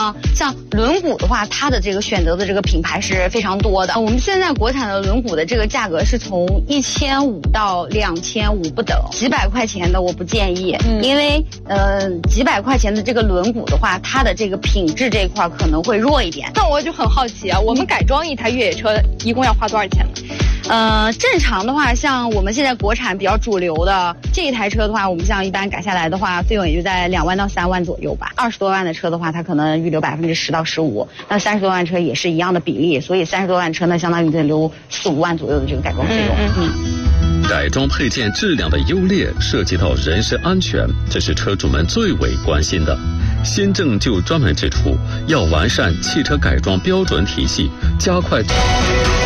像轮毂的话，它的这个选择的这个品牌是非常多的。我们现在国产的轮毂的这个价格是从1500到2500不等，几百块钱的我不建议，因为几百块钱的这个轮毂的话，它的这个品质这一块可能会弱一点。 那我就很好奇啊，我们改装一台越野车一共要花多少钱呢？ 正常的话，像我们现在国产比较主流的这一台车的话，我们像一般改下来的话，费用也就在2万到3万左右吧。20多万的车的话，它可能预留10%到15%，那30多万车也是一样的比例，所以30多万车呢，相当于得留4、5万左右的这个改装费用。 改装配件质量的优劣涉及到人身安全，这是车主们最为关心的。新政就专门指出，要完善汽车改装标准体系，加快。